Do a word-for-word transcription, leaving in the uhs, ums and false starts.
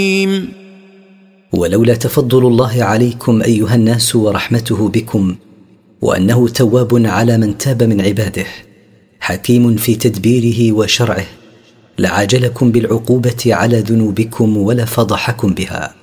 ولولا تفضل الله عليكم أيها الناس ورحمته بكم، وأنه تواب على من تاب من عباده حكيم في تدبيره وشرعه، لعاجلكم بالعقوبة على ذنوبكم ولفضحكم بها.